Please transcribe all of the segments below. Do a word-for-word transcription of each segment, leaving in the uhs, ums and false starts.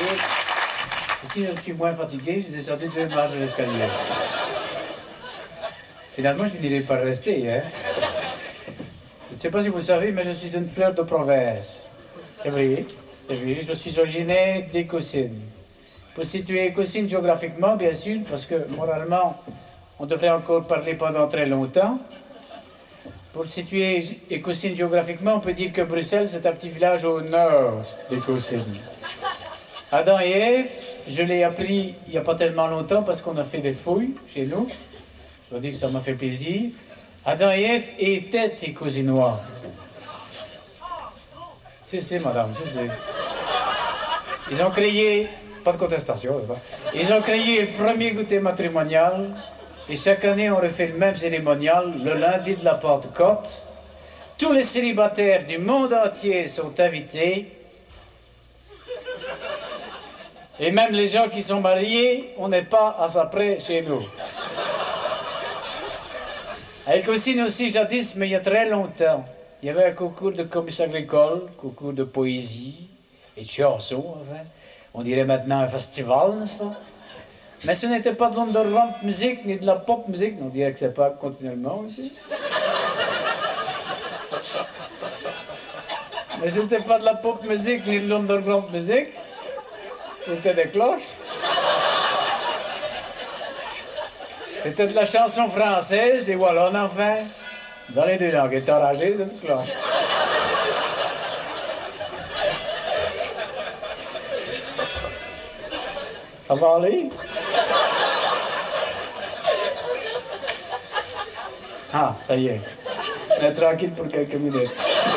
dire. Si je suis moins fatigué, j'ai descendu deux marches de l'escalier. Finalement, je finirai par rester, hein. Je ne sais pas si vous le savez, mais je suis une fleur de province. C'est vrai, c'est vrai. Je suis originaire d'Écosine. Pour situer Écosine géographiquement, bien sûr, parce que moralement, on devrait encore parler pendant très longtemps. Pour situer Écosine géographiquement, on peut dire que Bruxelles, c'est un petit village au nord d'Écosine. Adam et Ève, je l'ai appris il n'y a pas tellement longtemps parce qu'on a fait des fouilles chez nous. Je dois dire que ça m'a fait plaisir. Adam et Ève étaient écosinois. Si, si, madame, si, si. Ils ont créé, pas de contestation, pas. Ils ont créé le premier goûter matrimonial. Et chaque année, on refait le même cérémonial, le lundi de la Pentecôte. Tous les célibataires du monde entier sont invités. Et même les gens qui sont mariés, on n'est pas à ça près chez nous. À Écosine aussi, jadis, mais il y a très longtemps, il y avait un concours de comice agricole, concours de poésie et de chansons, enfin. On dirait maintenant un festival, n'est-ce pas? Mais ce n'était pas de l'underground musique ni de la pop musique, on dirait que c'est pas continuellement aussi. Mais c'était pas de la pop musique ni de l'underground musique, c'était des cloches. C'était de la chanson française et wallonne, enfin, dans les deux langues. Et enragé, c'est tout cloche. Ça va aller? Ah, ça y est. On est tranquille pour quelques minutes.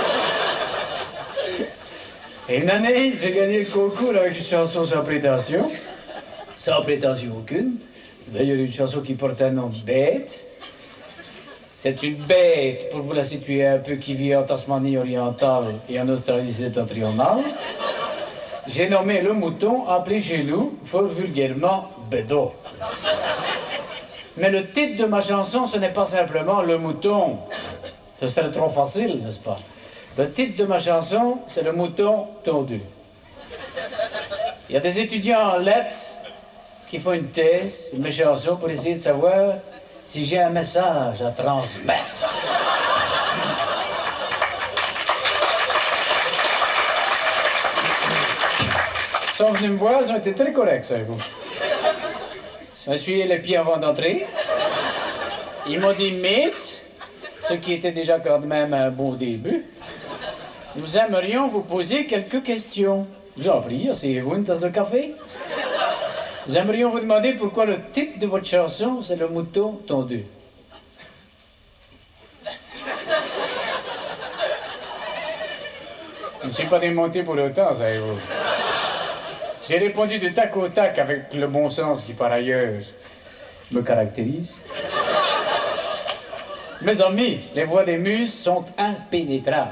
Et une année, j'ai gagné le concours avec une chanson sans prétention. Sans prétention aucune. D'ailleurs, une chanson qui porte un nom de bête. C'est une bête, pour vous la situer un peu, qui vit en Tasmanie orientale et en Australie septentrionale. J'ai nommé le mouton, appelé chez nous, fort vulgairement, Bédo. Mais le titre de ma chanson, ce n'est pas simplement le mouton. Ce serait trop facile, n'est-ce pas? Le titre de ma chanson, c'est le mouton tondu. Il y a des étudiants en lettres qui font une thèse, une chanson, pour essayer de savoir si j'ai un message à transmettre. Ils sont venus me voir, ils ont été très corrects, savez-vous. Ils m'ont essuyé les pieds avant d'entrer. Ils m'ont dit « Mate », ce qui était déjà quand même un beau début. « Nous aimerions vous poser quelques questions. » Je vous en prie, asseyez-vous, une tasse de café. Nous aimerions vous demander pourquoi le titre de votre chanson, c'est le mouton tondu. Je ne suis pas démonté pour autant, savez-vous. J'ai répondu de tac au tac avec le bon sens qui, par ailleurs, me caractérise. Mes amis, les voix des muses sont impénétrables.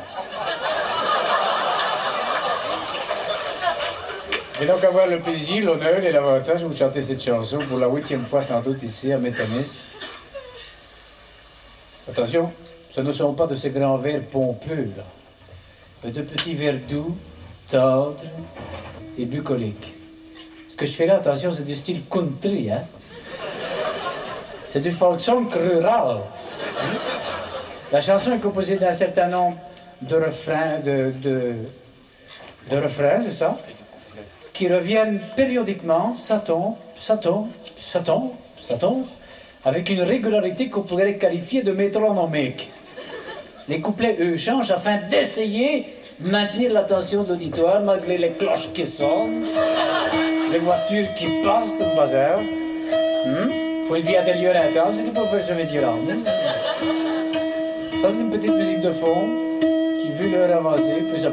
Je vais donc avoir le plaisir, l'honneur et l'avantage de vous chanter cette chanson pour la huitième fois sans doute ici à Métanis. Attention, ce ne sont pas de ces grands vers pompeux, là, mais de petits vers doux, tendres et bucoliques. Ce que je fais là, attention, c'est du style country, hein. C'est du folk song rural. La chanson est composée d'un certain nombre de refrains, de, de, de refrains, c'est ça, qui reviennent périodiquement, ça tombe, ça tombe, ça tombe, ça tombe, avec une régularité qu'on pourrait qualifier de métronomique. Les couplets, eux, changent afin d'essayer de maintenir l'attention de l'auditoire malgré les cloches qui sonnent, les voitures qui passent, tout le bazar. Hmm? Faut une vie intérieure intense si tu peux faire ce métier-là. Hmm? Ça, c'est une petite musique de fond qui, vu l'heure avancée, peut